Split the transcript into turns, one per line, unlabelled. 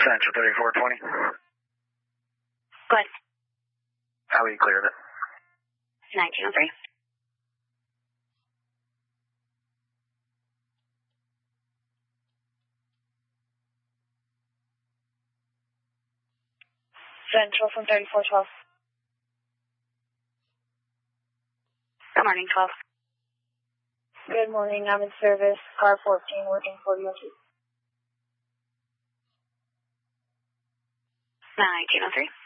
Central 3420.
Go ahead.
How will you clear it?
1903.
Central from 3412.
Good morning, 12.
Good morning, I'm in service, car 14, working 4002.
1903.